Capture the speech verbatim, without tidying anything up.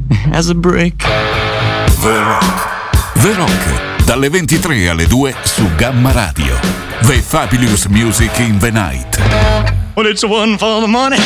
as a brick. The Rock. The Rock, dalle ventitré alle due su Gamma Radio. The Fabulous Music in the Night. Well, it's one for the money.